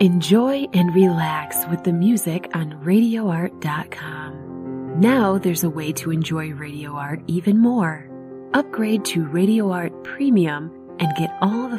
Enjoy and relax with the music on RadioArt.com. Now there's a way to enjoy Radio Art even more. Upgrade to Radio Art Premium and get all the